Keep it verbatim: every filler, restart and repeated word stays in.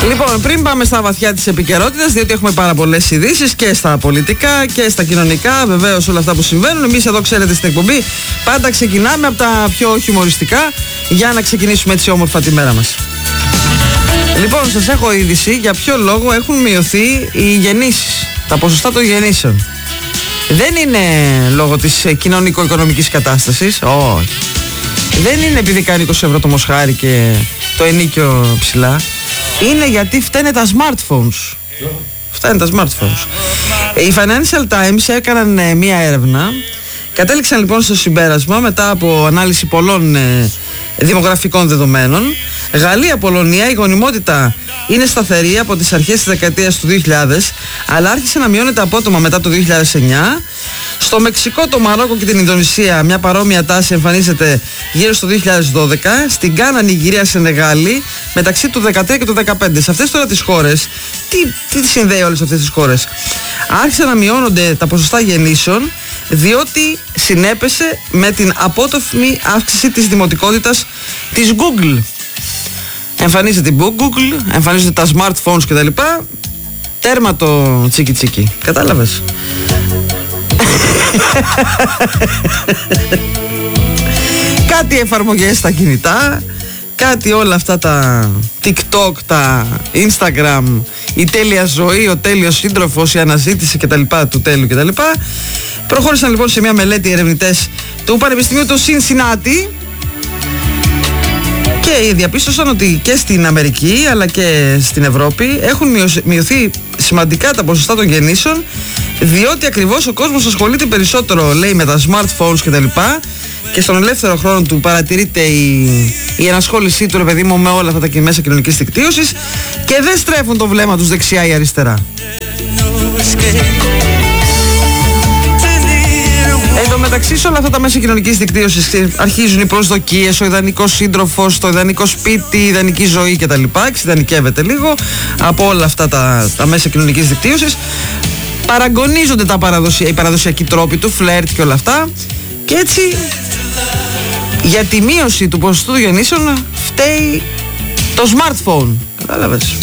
Λοιπόν, πριν πάμε στα βαθιά της επικαιρότητας, διότι έχουμε πάρα πολλές ειδήσεις και στα πολιτικά και στα κοινωνικά, βεβαίως όλα αυτά που συμβαίνουν. Εμείς εδώ, ξέρετε, στην εκπομπή πάντα ξεκινάμε από τα πιο χιουμοριστικά για να ξεκινήσουμε έτσι όμορφα τη μέρα μας. Λοιπόν, σας έχω είδηση για ποιο λόγο έχουν μειωθεί οι γεννήσεις, τα ποσοστά των γεννήσεων. Δεν είναι λόγω της κοινωνικο-οικονομικής κατάστασης, όχι. Δεν είναι επειδή κάνει είκοσι ευρώ το μοσχάρι και το ενίκιο ψηλά. Είναι γιατί φταίνε τα smartphones. Φταίνε τα smartphones. Οι Financial Times έκαναν ε, μία έρευνα. Κατέληξαν λοιπόν στο συμπέρασμα, μετά από ανάλυση πολλών ε, δημογραφικών δεδομένων, Γαλλία-Πολωνία, η γονιμότητα είναι σταθερή από τις αρχές της δεκαετίας του δύο χιλιάδες, αλλά άρχισε να μειώνεται απότομα μετά το δύο χιλιάδες εννιά. Στο Μεξικό, το Μαρόκο και την Ινδονησία μια παρόμοια τάση εμφανίζεται γύρω στο δύο χιλιάδες δώδεκα. Στην Γκάνα, Νιγηρία, Σενεγάλη μεταξύ του δεκατρία και του δεκαπέντε. Σε αυτές τώρα τις χώρες, τι, τι συνδέει όλες αυτές τις χώρες? Άρχισαν να μειώνονται τα ποσοστά γεννήσεων, διότι συνέπεσε με την απότομη αύξηση της δημοτικότητας της Google. Εμφανίζεται η Google, εμφανίζονται τα smartphones κτλ. Τέρμα το τσίκι τσίκι. Κατάλαβες? Κάτι εφαρμογές στα κινητά, κάτι όλα αυτά τα TikTok, τα Instagram, η τέλεια ζωή, ο τέλειος σύντροφος, η αναζήτηση κτλ. Του τέλειου κτλ. Προχώρησαν λοιπόν σε μια μελέτη ερευνητές του Πανεπιστημίου του Σινσινάτι και διαπίστωσαν ότι και στην Αμερική αλλά και στην Ευρώπη έχουν μειωθεί σημαντικά τα ποσοστά των γεννήσεων, διότι ακριβώς ο κόσμος ασχολείται περισσότερο, λέει, με τα smartphones και τα λοιπά, και στον ελεύθερο χρόνο του παρατηρείται η, η ενασχόλησή του, ρε παιδί μου, με όλα αυτά τα μέσα κοινωνικής δικτύωσης, και δεν στρέφουν το βλέμμα τους δεξιά ή αριστερά. Εν τω μεταξύ, σε όλα αυτά τα μέσα κοινωνικής δικτύωσης αρχίζουν οι προσδοκίες, ο ιδανικός σύντροφος, το ιδανικό σπίτι, η ιδανική ζωή κτλ. Εξειδανικεύεται λίγο από όλα αυτά τα, τα μέσα κοινωνικής δικτύωσης. Παραγωνίζονται τα παραδοσια, οι παραδοσιακοί τρόποι του, φλερτ και όλα αυτά. Και έτσι, για τη μείωση του ποσοστού γεννήσεων φταίει το smartphone. Κατάλαβες?